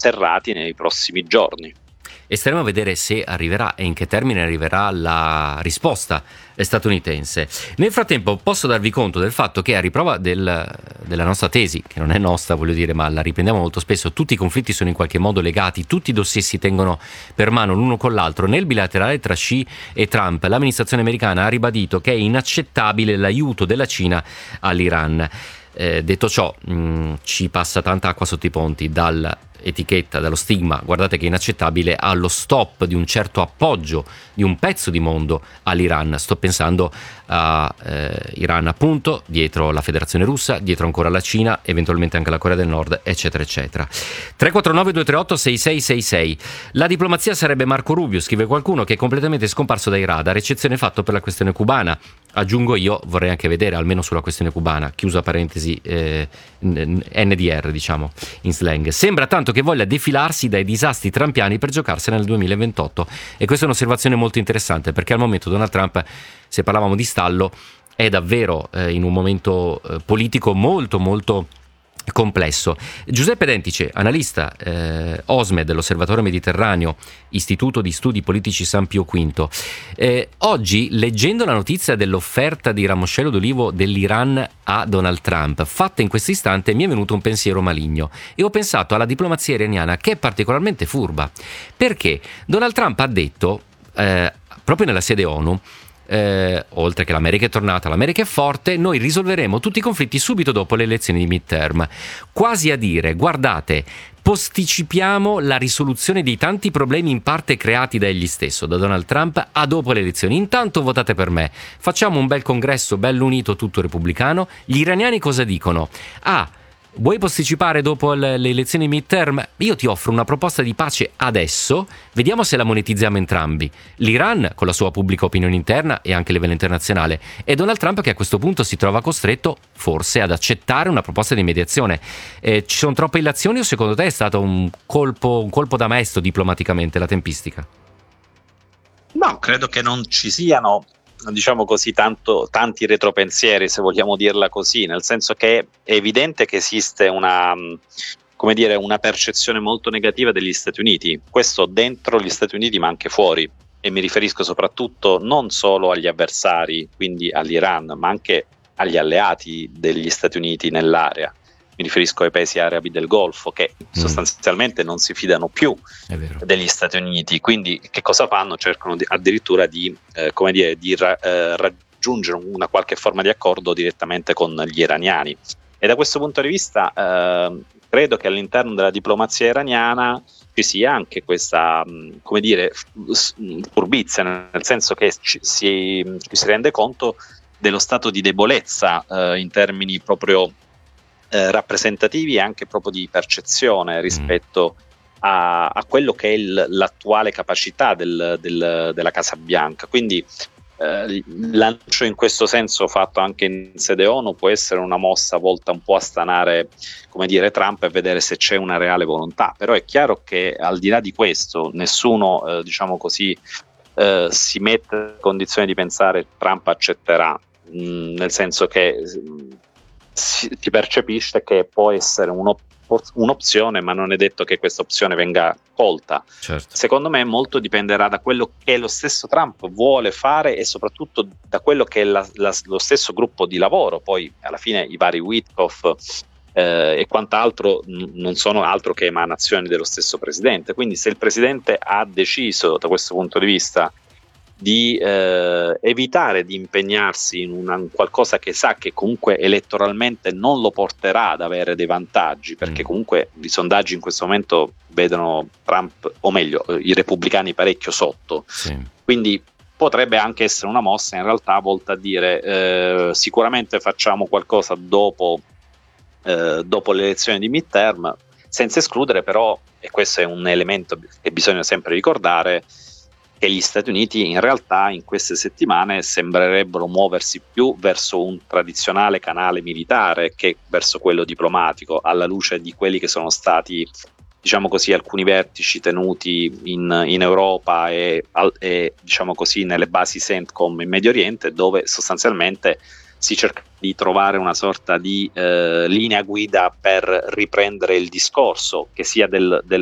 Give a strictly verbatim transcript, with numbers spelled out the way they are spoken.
serrati nei prossimi giorni. E staremo a vedere se arriverà e in che termine arriverà la risposta statunitense. Nel frattempo posso darvi conto del fatto che, a riprova del, della nostra tesi, che non è nostra, voglio dire, ma la riprendiamo molto spesso, tutti i conflitti sono in qualche modo legati, tutti i dossier si tengono per mano l'uno con l'altro. Nel bilaterale tra Xi e Trump, l'amministrazione americana ha ribadito che è inaccettabile l'aiuto della Cina all'Iran. Eh, detto ciò, mh, ci passa tanta acqua sotto i ponti, dal etichetta, dallo stigma guardate che è inaccettabile, allo stop di un certo appoggio di un pezzo di mondo all'Iran. Sto pensando a eh, Iran, appunto, dietro la Federazione Russa, dietro ancora la Cina, eventualmente anche la Corea del Nord, eccetera eccetera. tre quattro nove due tre otto sei sei sei sei. La diplomazia sarebbe Marco Rubio, scrive qualcuno, che è completamente scomparso dai radar, eccezione fatto per la questione cubana. Aggiungo io, vorrei anche vedere almeno sulla questione cubana, chiusa parentesi, eh, N D R, diciamo in slang. Sembra tanto che voglia defilarsi dai disastri trampiani per giocarsela nel duemilaventotto, e questa è un'osservazione molto interessante, perché al momento Donald Trump, se parlavamo di stallo, è davvero eh, in un momento eh, politico molto molto complesso. Giuseppe Dentice, analista eh, OSMED, l'Osservatorio Mediterraneo, Istituto di Studi Politici San Pio V. Eh, oggi, leggendo la notizia dell'offerta di ramoscello d'olivo dell'Iran a Donald Trump, fatta in questo istante, mi è venuto un pensiero maligno e ho pensato alla diplomazia iraniana, che è particolarmente furba, perché Donald Trump ha detto, eh, proprio nella sede ONU, Eh, oltre che l'America è tornata, l'America è forte, noi risolveremo tutti i conflitti subito dopo le elezioni di midterm, quasi a dire, guardate, posticipiamo la risoluzione di tanti problemi in parte creati da egli stesso, da Donald Trump, a dopo le elezioni. Intanto votate per me, facciamo un bel congresso bello unito, tutto repubblicano. Gli iraniani cosa dicono? Ah, vuoi posticipare dopo le elezioni midterm? Io ti offro una proposta di pace adesso, vediamo se la monetizziamo entrambi. L'Iran con la sua pubblica opinione interna e anche a livello internazionale, e Donald Trump che a questo punto si trova costretto forse ad accettare una proposta di mediazione. Eh, ci sono troppe illazioni o secondo te è stato un colpo, un colpo da maestro diplomaticamente la tempistica? No, credo che non ci siano, diciamo così, tanto, tanti retropensieri, se vogliamo dirla così, nel senso che è evidente che esiste una, come dire, una percezione molto negativa degli Stati Uniti, questo dentro gli Stati Uniti ma anche fuori, e mi riferisco soprattutto non solo agli avversari, quindi all'Iran, ma anche agli alleati degli Stati Uniti nell'area. Mi riferisco ai paesi arabi del Golfo, che mm. sostanzialmente non si fidano più degli Stati Uniti. Quindi che cosa fanno? Cercano di, addirittura di, eh, come dire, di ra, eh, raggiungere una qualche forma di accordo direttamente con gli iraniani. E da questo punto di vista eh, credo che all'interno della diplomazia iraniana ci sia anche questa, come dire, furbizia, nel senso che ci si, ci si rende conto dello stato di debolezza eh, in termini proprio Eh, rappresentativi e anche proprio di percezione rispetto a, a quello che è il, l'attuale capacità del, del, della Casa Bianca. Quindi eh, il lancio in questo senso fatto anche in sede ONU può essere una mossa volta un po' a stanare, come dire, Trump e vedere se c'è una reale volontà. Però è chiaro che al di là di questo nessuno, eh, diciamo così, eh, si mette in condizione di pensare Trump accetterà, mh, nel senso che si percepisce che può essere un'op- un'opzione, ma non è detto che questa opzione venga colta. Certo. Secondo me molto dipenderà da quello che lo stesso Trump vuole fare e soprattutto da quello che è la, la, lo stesso gruppo di lavoro. Poi alla fine i vari Witkoff eh, e quant'altro n- non sono altro che emanazioni dello stesso presidente. Quindi se il presidente ha deciso da questo punto di vista di eh, evitare di impegnarsi in una, qualcosa che sa che comunque elettoralmente non lo porterà ad avere dei vantaggi, perché mm. comunque i sondaggi in questo momento vedono Trump, o meglio i repubblicani, parecchio sotto, sì. Quindi potrebbe anche essere una mossa in realtà volta a dire eh, sicuramente facciamo qualcosa dopo, eh, dopo le elezioni di midterm, senza escludere però, e questo è un elemento che bisogna sempre ricordare, che gli Stati Uniti in realtà in queste settimane sembrerebbero muoversi più verso un tradizionale canale militare che verso quello diplomatico, alla luce di quelli che sono stati, diciamo così, alcuni vertici tenuti in, in Europa e, e diciamo così nelle basi CENTCOM in Medio Oriente, dove sostanzialmente si cerca di trovare una sorta di eh, linea guida per riprendere il discorso, che sia del, del